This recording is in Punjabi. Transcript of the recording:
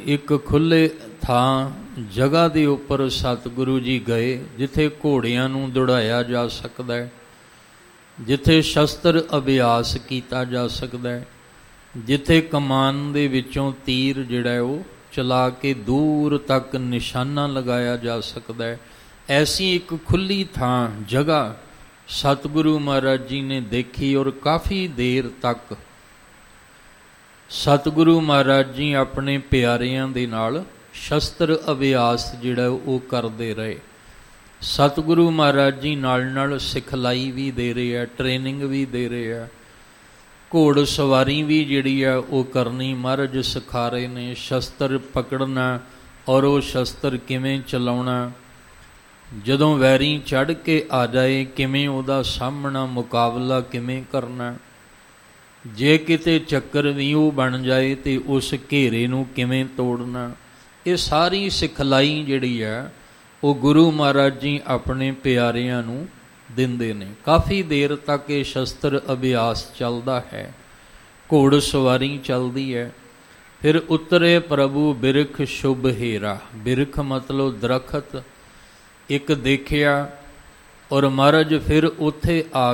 ਇੱਕ ਖੁੱਲ੍ਹੇ ਥਾਂ ਜਗ੍ਹਾ ਦੇ ਉੱਪਰ ਸਤਿਗੁਰੂ ਜੀ ਗਏ ਜਿੱਥੇ ਘੋੜਿਆਂ ਨੂੰ ਦੌੜਾਇਆ ਜਾ ਸਕਦਾ ਹੈ, ਜਿੱਥੇ ਸ਼ਸਤਰ ਅਭਿਆਸ ਕੀਤਾ ਜਾ ਸਕਦਾ ਹੈ, ਜਿੱਥੇ ਕਮਾਨ ਦੇ ਵਿੱਚੋਂ ਤੀਰ ਜਿਹੜਾ ਹੈ ਉਹ ਚਲਾ ਕੇ ਦੂਰ ਤੱਕ ਨਿਸ਼ਾਨਾ ਲਗਾਇਆ ਜਾ ਸਕਦਾ ਹੈ। ਐਸੀ ਇੱਕ ਖੁੱਲ੍ਹੀ ਥਾਂ ਜਗ੍ਹਾ ਸਤਿਗੁਰੂ ਮਹਾਰਾਜ ਜੀ ਨੇ ਦੇਖੀ ਔਰ ਕਾਫੀ ਦੇਰ ਤੱਕ ਸਤਿਗੁਰੂ ਮਹਾਰਾਜ ਜੀ ਆਪਣੇ ਪਿਆਰਿਆਂ ਦੇ ਨਾਲ ਸ਼ਸਤਰ ਅਭਿਆਸ ਜਿਹੜਾ ਉਹ ਕਰਦੇ ਰਹੇ। ਸਤਿਗੁਰੂ ਮਹਾਰਾਜ ਜੀ ਨਾਲ ਨਾਲ ਸਿਖਲਾਈ ਵੀ ਦੇ ਰਹੇ ਆ, ਟ੍ਰੇਨਿੰਗ ਵੀ ਦੇ ਰਹੇ ਆ, ਘੋੜ ਸਵਾਰੀ ਵੀ ਜਿਹੜੀ ਆ ਉਹ ਕਰਨੀ ਮਹਾਰਾਜ ਸਿਖਾ ਰਹੇ ਨੇ। ਸ਼ਸਤਰ ਪਕੜਨਾ ਔਰ ਉਹ ਸ਼ਸਤਰ ਕਿਵੇਂ ਚਲਾਉਣਾ, ਜਦੋਂ ਵੈਰੀ ਚੜ੍ਹ ਕੇ ਆ ਜਾਏ ਕਿਵੇਂ ਉਹਦਾ ਸਾਹਮਣਾ ਮੁਕਾਬਲਾ ਕਿਵੇਂ ਕਰਨਾ, ਜੇ ਕਿਤੇ ਚੱਕਰ ਵੀ ਉਹ ਬਣ ਜਾਏ ਤੇ ਉਸ ਘੇਰੇ ਨੂੰ ਕਿਵੇਂ ਤੋੜਨਾ। ਇਹ ਸਾਰੀ ਸਿਖਲਾਈ ਜਿਹੜੀ ਆ ਉਹ ਗੁਰੂ ਮਹਾਰਾਜ ਜੀ ਆਪਣੇ ਪਿਆਰਿਆਂ ਨੂੰ ਦਿੰਦੇ ਨੇ। ਕਾਫੀ ਦੇਰ ਤੱਕ ਇਹ ਸ਼ਸਤਰ ਅਭਿਆਸ ਚੱਲਦਾ ਹੈ, ਘੋੜ ਸਵਾਰੀ ਚੱਲਦੀ ਹੈ। ਫਿਰ ਉਤਰੇ ਪ੍ਰਭੂ ਬਿਰਖ ਸ਼ੁਭ ਹੇਰਾ, ਬਿਰਖ ਮਤਲਬ ਦਰਖਤ ਇੱਕ ਦੇਖਿਆ ਔਰ ਮਹਾਰਾਜ ਫਿਰ ਉੱਥੇ ਆ